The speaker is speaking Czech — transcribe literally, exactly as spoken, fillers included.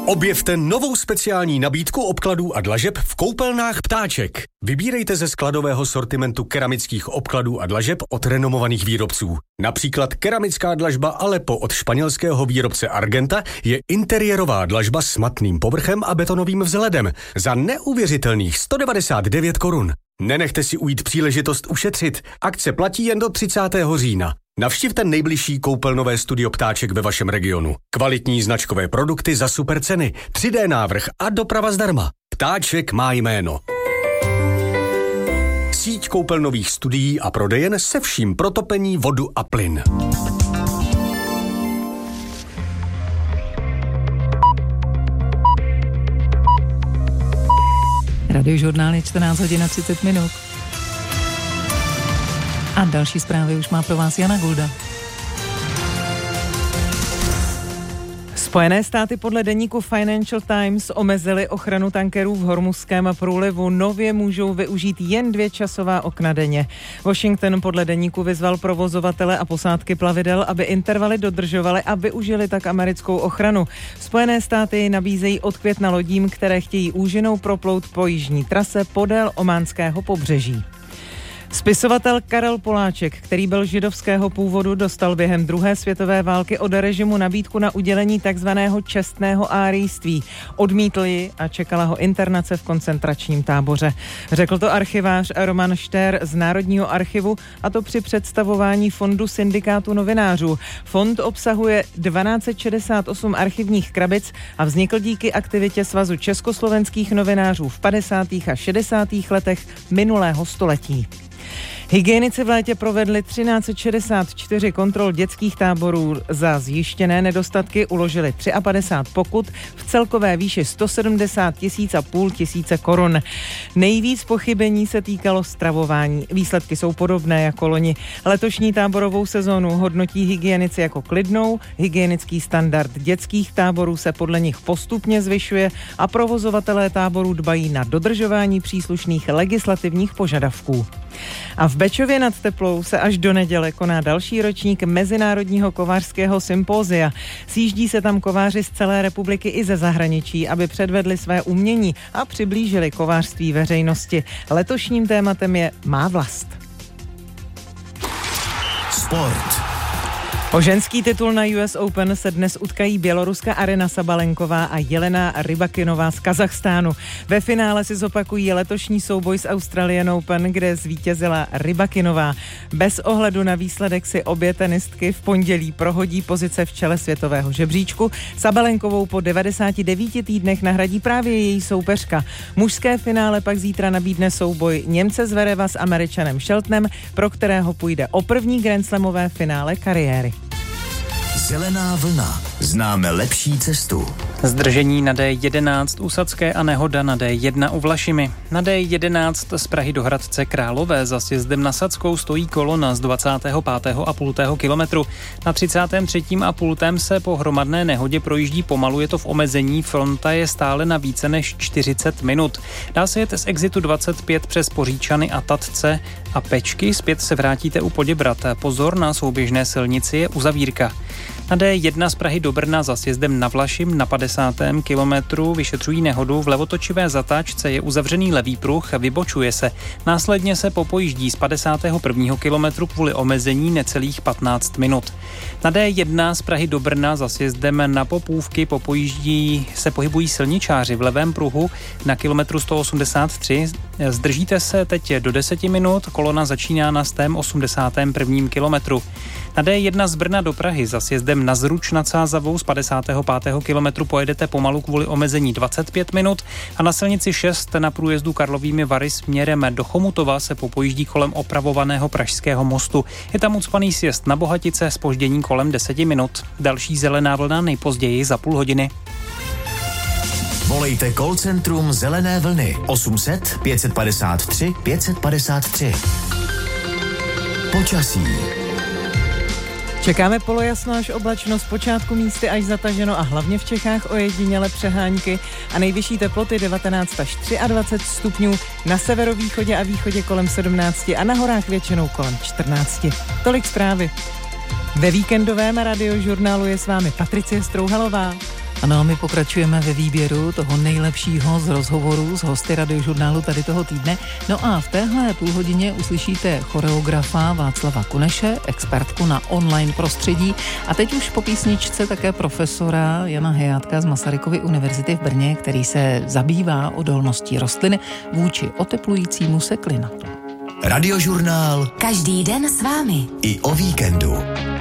Objevte novou speciální nabídku obkladů a dlažeb v koupelnách Ptáček. Vybírejte ze skladového sortimentu keramických obkladů a dlažeb od renomovaných výrobců. Například keramická dlažba Aleppo od španělského výrobce Argenta je interiérová dlažba s matným povrchem a betonovým vzhledem za neuvěřitelných sto devadesát devět korun. Nenechte si ujít příležitost ušetřit. Akce platí jen do třicátého října. Navštivte nejbližší koupelnové studio Ptáček ve vašem regionu. Kvalitní značkové produkty za super ceny, tři dé návrh a doprava zdarma. Ptáček má jméno. Síť koupelnových studií a prodejen se vším pro topení, vodu a plyn. Radiožurnál je čtrnáct hodin a třicet minut. A další zprávy už má pro vás Jana Gulda. Spojené státy podle deníku Financial Times omezily ochranu tankerů v Hormuzském průlivu. Nově můžou využít jen dvě časová okna denně. Washington podle deníku vyzval provozovatele a posádky plavidel, aby intervaly dodržovali a využili tak americkou ochranu. Spojené státy nabízejí od května lodím, které chtějí úžinou proplout po jižní trase podél ománského pobřeží. Spisovatel Karel Poláček, který byl židovského původu, dostal během druhé světové války od režimu nabídku na udělení takzvaného čestného árijství. Odmítl ji a čekala ho internace v koncentračním táboře. Řekl to archivář Roman Štér z Národního archivu, a to při představování fondu syndikátu novinářů. Fond obsahuje dvanáct set šedesát osm archivních krabic a vznikl díky aktivitě Svazu československých novinářů v padesátých a šedesátých letech minulého století. Hygienici v létě provedli třináct set šedesát čtyři kontrol dětských táborů. Za zjištěné nedostatky uložili padesát tři pokut v celkové výši sto sedmdesát tisíc a půl tisíce korun. Nejvíc pochybení se týkalo stravování. Výsledky jsou podobné jako loni. Letošní táborovou sezónu hodnotí hygienici jako klidnou. Hygienický standard dětských táborů se podle nich postupně zvyšuje a provozovatelé táborů dbají na dodržování příslušných legislativních požadavků. A v Bečově nad Teplou se až do neděle koná další ročník Mezinárodního kovářského sympózia. Sjíždí se tam kováři z celé republiky i ze zahraničí, aby předvedli své umění a přiblížili kovářství veřejnosti. Letošním tématem je Má vlast. Sport. O ženský titul na U S Open se dnes utkají běloruská Aryna Sabalenková a Jelena Rybakinová z Kazachstánu. Ve finále si zopakují letošní souboj z Australian Open, kde zvítězila Rybakinová. Bez ohledu na výsledek si obě tenistky v pondělí prohodí pozice v čele světového žebříčku. Sabalenkovou po devadesáti devíti týdnech nahradí právě její soupeřka. Mužské finále pak zítra nabídne souboj Němce Zvereva s Američanem Sheltonem, pro kterého půjde o první grandslamové finále kariéry. Zelená vlna. Známe lepší cestu. Zdržení na D jedenáct u Sadské a nehoda na D jedna u Vlašimi. Na D jedenáct z Prahy do Hradce Králové za sjezdem na Sadskou stojí kolona z dvacátého pátého a půl kilometru. Na třicátém třetím a půl se po hromadné nehodě projíždí pomalu, je to v omezení, fronta je stále na více než čtyřicet minut. Dá se jet z exitu dvacet pět přes Poříčany a Tatce a Pečky, zpět se vrátíte u Poděbrat. Pozor, na souběžné silnici je uzavírka. Na D jedna z Prahy do Brna za sjezdem na Vlašim na padesátém kilometru vyšetřují nehodu. V levotočivé zatáčce je uzavřený levý pruh, vybočuje se. Následně se popojíždí z padesátého prvního kilometru kvůli omezení necelých patnáct minut. Na D jedna z Prahy do Brna za sjezdem na Popůvky popojíždí se pohybují silničáři v levém pruhu na kilometru sto osmdesát tři. Zdržíte se teď do deseti minut, kolona začíná na sto osmdesátém prvním kilometru. Na D jedna z Brna do Prahy za sjezdem na Zruč nad Sázavou z padesátého pátého kilometru pojedete pomalu kvůli omezení dvacet pět minut a na silnici šest na průjezdu Karlovými Vary směrem do Chomutova se popojíždí kolem opravovaného Pražského mostu. Je tam ucpaný sjezd na Bohatice, zpoždění kolem deseti minut. Další zelená vlna nejpozději za půl hodiny. Volejte call centrum Zelené vlny osm set pět set padesát tři pět set padesát tři. Počasí. Čekáme polojasno až oblačno, zpočátku místy až zataženo a hlavně v Čechách ojediněle přehánky a nejvyšší teploty devatenáct až dvacet tři stupňů, na severovýchodě a východě kolem sedmnáct a na horách většinou kolem čtrnáct. Tolik zprávy. Ve víkendovém radiožurnálu je s vámi Patricie Strouhalová. Ano, my pokračujeme ve výběru toho nejlepšího z rozhovorů z hosty Radiožurnálu tady toho týdne. No a v téhle půlhodině uslyšíte choreografa Václava Kuneše, expertku na online prostředí a teď už po písničce také profesora Jana Hejátka z Masarykovy univerzity v Brně, který se zabývá odolností rostlin vůči oteplujícímu se klimatu. Radiožurnál každý den s vámi i o víkendu.